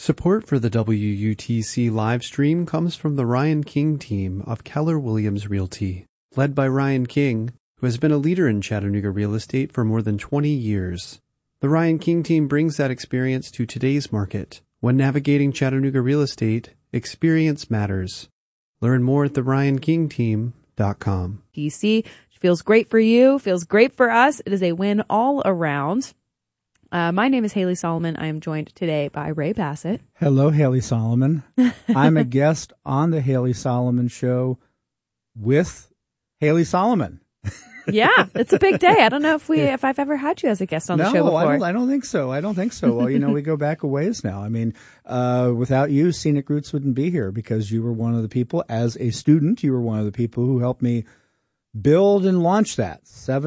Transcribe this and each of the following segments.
Support for the WUTC live stream comes from the Ryan King team of Keller Williams Realty, led by Ryan King, who has been a leader in Chattanooga real estate for more than 20 years. The Ryan King team brings that experience to today's market. When navigating Chattanooga real estate, experience matters. Learn more at theryankingteam.com. PC feels great for you, feels great for us. It is a win all around. My name is Haley Solomon. I am joined today by Ray Bassett. Hello, Haley Solomon. I'm a guest on the Haley Solomon Show with Haley Solomon. Yeah, it's a big day. I don't know if I've ever had you as a guest on the show before. No, I don't think so. Well, we go back a ways now. I mean, without you, Scenic Roots wouldn't be here because you were one of the people, as a student, you were one of the people who helped me build and launch that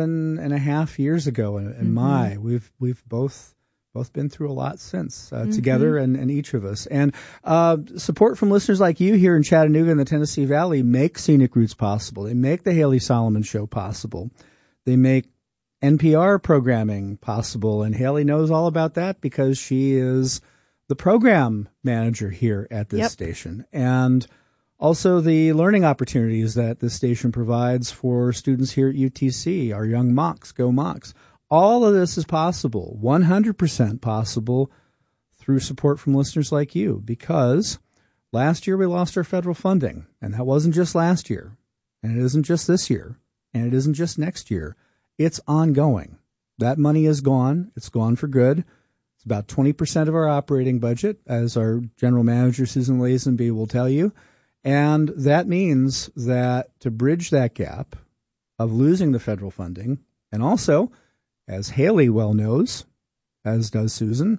7.5 years ago. And we've both been through a lot since together, and each of us. And support from listeners like you here in Chattanooga and the Tennessee Valley make Scenic Roots possible. They make the Haley Solomon Show possible. They make NPR programming possible. And Haley knows all about that because she is the program manager here at this station. And also the learning opportunities that this station provides for students here at UTC, our young Mocs, Go Mocs. All of this is possible, 100% possible, through support from listeners like you, because last year we lost our federal funding, and that wasn't just last year, and it isn't just this year, and it isn't just next year. It's ongoing. That money is gone. It's gone for good. It's about 20% of our operating budget, as our general manager, Susan Lazenby, will tell you. And that means that to bridge that gap of losing the federal funding, and also, as Haley well knows, as does Susan,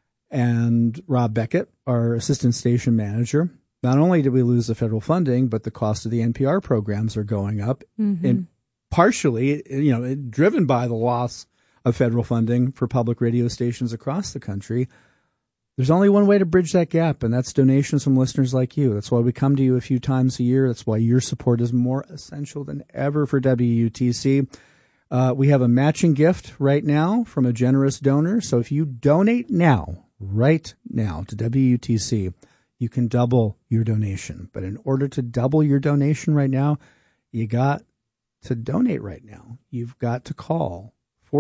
and Rob Beckett, our assistant station manager, not only did we lose the federal funding, but the cost of the NPR programs are going up, and partially, driven by the loss of federal funding for public radio stations across the country. There's only one way to bridge that gap, and that's donations from listeners like you. That's why we come to you a few times a year. That's why your support is more essential than ever for WUTC. We have a matching gift right now from a generous donor. So if you donate right now to WUTC, you can double your donation. But in order to double your donation right now, you got to donate right now. You've got to call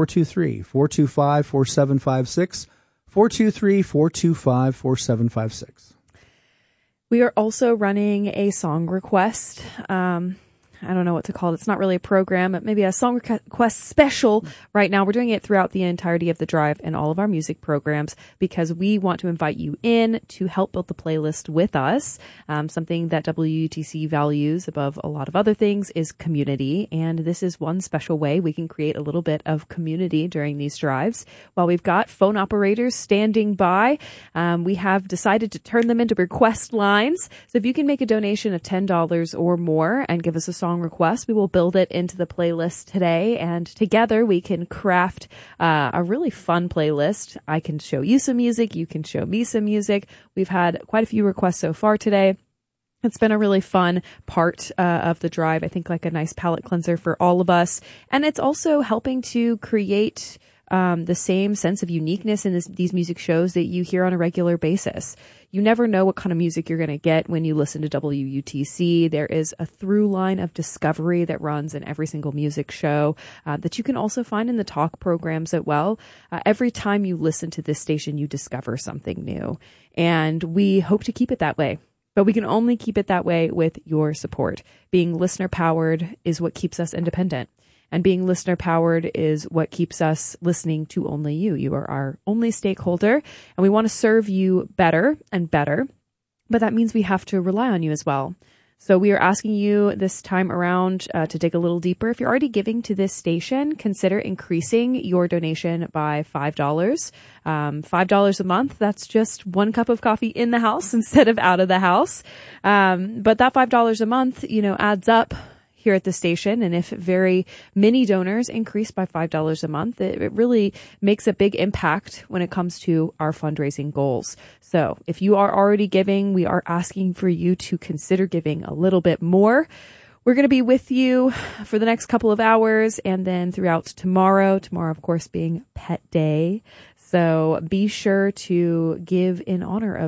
423-425-4756. 423-425-4756. We are also running a song request. I don't know what to call it. It's not really a program, but maybe a song request special right now. We're doing it throughout the entirety of the drive and all of our music programs because we want to invite you in to help build the playlist with us. Something that WUTC values above a lot of other things is community. And this is one special way we can create a little bit of community during these drives. While we've got phone operators standing by, we have decided to turn them into request lines. So if you can make a donation of $10 or more and give us a song request, we will build it into the playlist today, and together we can craft a really fun playlist. I can show you some music, you can show me some music. We've had quite a few requests so far today. It's been a really fun part of the drive. I think like a nice palate cleanser for all of us, and it's also helping to create the same sense of uniqueness in these music shows that you hear on a regular basis. You never know what kind of music you're going to get when you listen to WUTC. There is a through line of discovery that runs in every single music show that you can also find in the talk programs as well. Every time you listen to this station, you discover something new. And we hope to keep it that way. But we can only keep it that way with your support. Being listener-powered is what keeps us independent. And being listener-powered is what keeps us listening to only you. You are our only stakeholder, and we want to serve you better and better. But that means we have to rely on you as well. So we are asking you this time around to dig a little deeper. If you're already giving to this station, consider increasing your donation by $5. $5 a month, that's just one cup of coffee in the house instead of out of the house. But that $5 a month, adds up here at the station. And if very many donors increase by $5 a month, it really makes a big impact when it comes to our fundraising goals. So if you are already giving, we are asking for you to consider giving a little bit more. We're going to be with you for the next couple of hours and then throughout tomorrow, of course, being Pet Day. So be sure to give in honor of